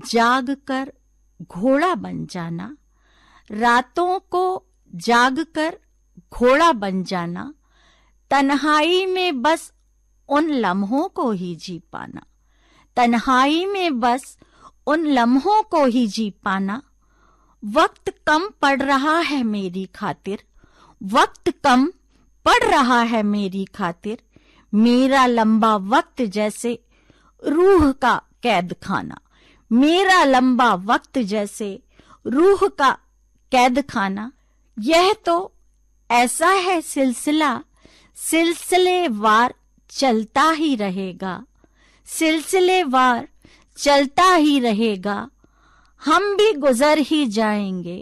जाग कर घोड़ा बन जाना, रातों को जाग कर घोड़ा बन जाना, तन्हाई में बस उन लम्हों को ही जी पाना, तन्हाई में बस उन लम्हों को ही जी पाना। वक्त कम पड़ रहा है मेरी खातिर, वक्त कम पड़ रहा है मेरी खातिर, मेरा लंबा वक्त जैसे रूह का कैद खाना, मेरा लंबा वक्त जैसे रूह का कैद खाना। यह तो ऐसा है सिलसिला, सिलसिलेवार चलता ही रहेगा, सिलसिलेवार चलता ही रहेगा। हम भी गुजर ही जाएंगे,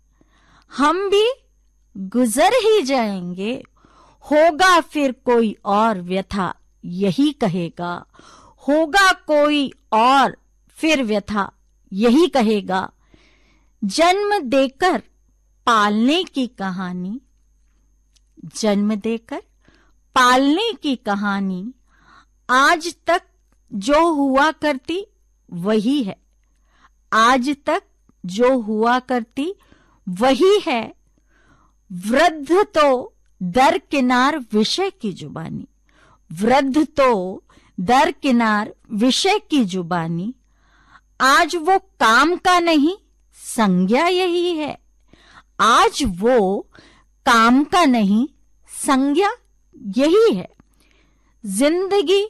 हम भी गुजर ही जाएंगे, होगा फिर कोई और व्यथा यही कहेगा, होगा कोई और फिर व्यथा यही कहेगा। जन्म देकर पालने की कहानी, जन्म देकर पालने की कहानी, आज तक जो हुआ करती वही है, आज तक जो हुआ करती वही है। वृद्ध तो दरकिनार विषय की जुबानी, वृद्ध तो दरकिनार विषय की जुबानी, आज वो काम का नहीं संज्ञा यही है, आज वो काम का नहीं संज्ञा यही है। जिंदगी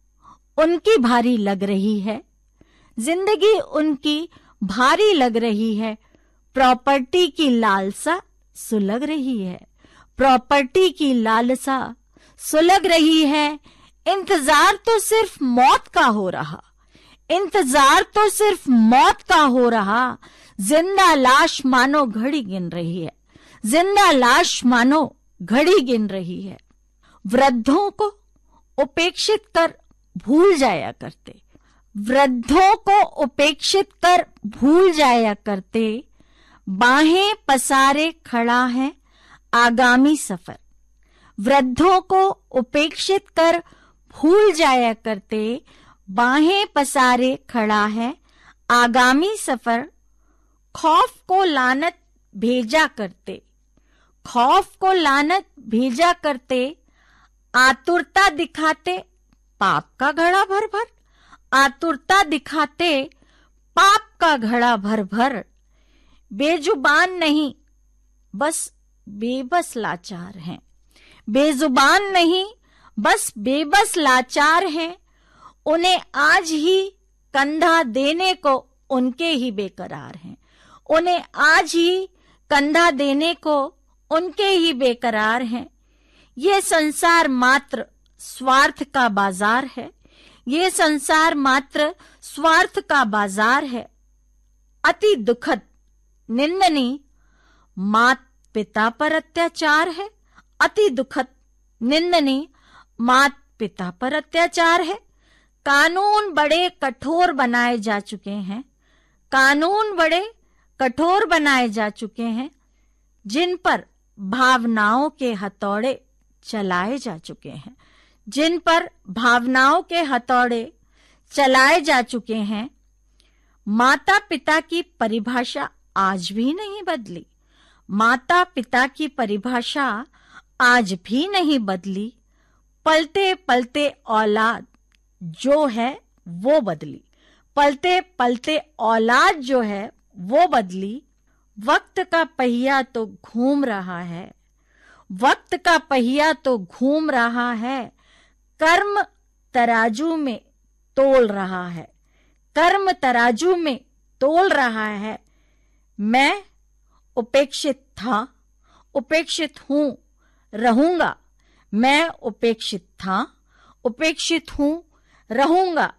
उनकी भारी लग रही है, जिंदगी उनकी भारी लग रही है, प्रॉपर्टी की लालसा सुलग रही है, प्रॉपर्टी की लालसा सुलग रही है। इंतजार तो सिर्फ मौत का हो रहा, इंतजार तो सिर्फ मौत का हो रहा, जिंदा लाश मानो घड़ी गिन रही है, जिंदा लाश मानो घड़ी गिन रही है। वृद्धों को उपेक्षित कर भूल जाया करते, वृद्धों को उपेक्षित कर भूल जाया करते, बाहें पसारे खड़ा है आगामी सफर। वृद्धों को उपेक्षित कर भूल जाया करते, बाहें पसारे खड़ा है आगामी सफर। खौफ को लानत भेजा करते, खौफ को लानत भेजा करते, आतुरता दिखाते पाप का घड़ा भर भर, आतुरता दिखाते पाप का घड़ा भर भर। बेजुबान नहीं बस बेबस लाचार हैं, बेजुबान नहीं बस बेबस लाचार हैं, उन्हें आज ही कंधा देने को उनके ही बेकरार हैं, उन्हें आज ही कंधा देने को उनके ही बेकरार हैं। ये संसार मात्र स्वार्थ का बाजार है, ये संसार मात्र स्वार्थ का बाजार है। अति दुखद निंदनीय मात पिता पर अत्याचार है, अति दुखद निंदनीय मात पिता पर अत्याचार है। कानून बड़े कठोर बनाए जा चुके हैं, कानून बड़े कठोर बनाए जा चुके हैं, जिन पर भावनाओं के हथौड़े चलाए जा चुके हैं, जिन पर भावनाओं के हथौड़े चलाए जा चुके हैं। माता पिता की परिभाषा आज भी नहीं बदली, माता पिता की परिभाषा आज भी नहीं बदली। पलते पलते औलाद जो है वो बदली, पलते पलते औलाद जो है वो बदली। वक्त का पहिया तो घूम रहा है, वक्त का पहिया तो घूम रहा है, कर्म तराजू में तोल रहा है, कर्म तराजू में तोल रहा है। मैं उपेक्षित था, उपेक्षित हूं, रहूंगा, मैं उपेक्षित था, उपेक्षित हूं, रहूंगा।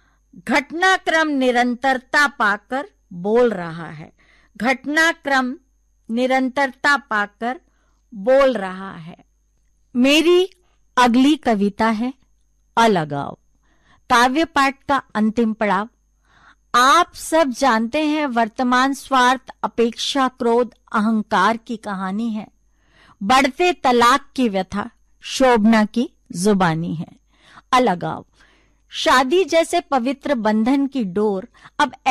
घटनाक्रम निरंतरता पाकर बोल रहा है, घटनाक्रम निरंतरता पाकर बोल रहा है। मेरी अगली कविता है अलगाव, काव्य पाठ का अंतिम पड़ाव। आप सब जानते हैं वर्तमान स्वार्थ, अपेक्षा, क्रोध, अहंकार की कहानी है। बढ़ते तलाक की व्यथा शोभना की जुबानी है। अलगाव शादी जैसे पवित्र बंधन की डोर अब